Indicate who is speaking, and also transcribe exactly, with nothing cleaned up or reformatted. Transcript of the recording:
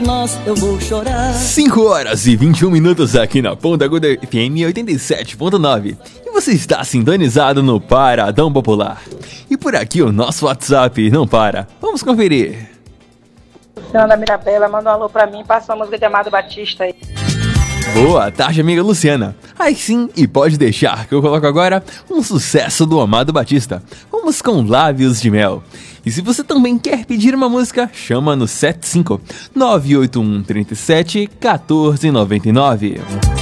Speaker 1: Nós eu vou chorar.
Speaker 2: cinco horas e vinte e um minutos aqui na Ponta Aguda F M oitenta e sete ponto nove. E você está sintonizado no Paradão Popular. E por aqui o nosso WhatsApp não para. Vamos conferir.
Speaker 3: Luciana da Mirabela, manda um alô pra mim, passa a música de Amado Batista aí.
Speaker 2: Boa tarde, amiga Luciana. Aí sim, e pode deixar que eu coloco agora um sucesso do Amado Batista. Vamos com Lábios de Mel. E se você também quer pedir uma música, chama no sete cinco nove oito um três sete um quatro nove nove.